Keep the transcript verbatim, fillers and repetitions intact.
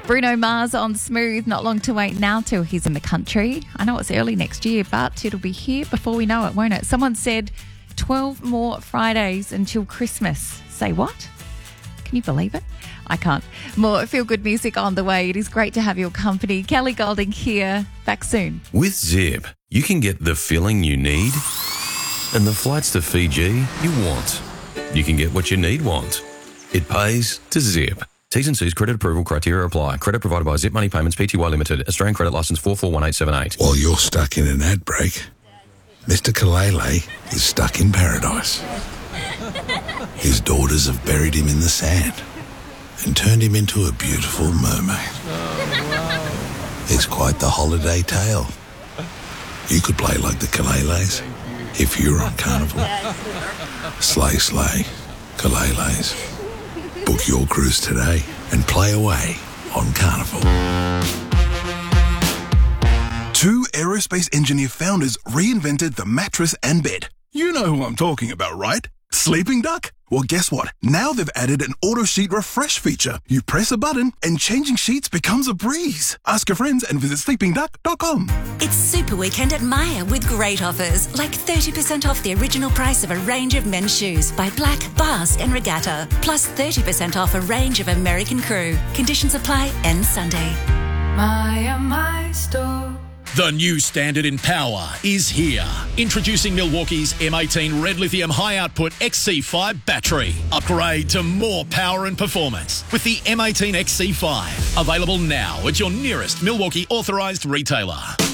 Bruno Mars on Smooth. Not long to wait now till he's in the country. I know it's early next year, but it'll be here before we know it, won't it? Someone said twelve more Fridays until Christmas. Say what? Can you believe it? I can't. More feel-good music on the way. It is great to have your company. Kelly Golding here. Back soon. With Zip, you can get the filling you need and the flights to Fiji you want. You can get what you need want. It pays to Zip. T's and C's credit approval criteria apply. Credit provided by Zip Money Payments Pty Limited. Australian credit licence four four one eight seven eight. While you're stuck in an ad break, Mister Kalele is stuck in paradise. His daughters have buried him in the sand and turned him into a beautiful mermaid. It's quite the holiday tale. You could play like the Kaleles if you're on Carnival. Slay, slay, Kaleles. Book your cruise today and play away on Carnival. Two aerospace engineer founders reinvented the mattress and bed. You know who I'm talking about, right? Sleeping Duck? Well, guess what? Now they've added an auto sheet refresh feature. You press a button and changing sheets becomes a breeze. Ask your friends and visit sleeping duck dot com. It's Super Weekend at Myer with great offers, like thirty percent off the original price of a range of men's shoes by Black, Basque and Regatta, plus thirty percent off a range of American Crew. Conditions apply end Sunday. Myer, my store. The new standard in power is here. Introducing Milwaukee's M eighteen Red Lithium High Output X C five battery. Upgrade to more power and performance with the M eighteen X C five. Available now at your nearest Milwaukee authorised retailer.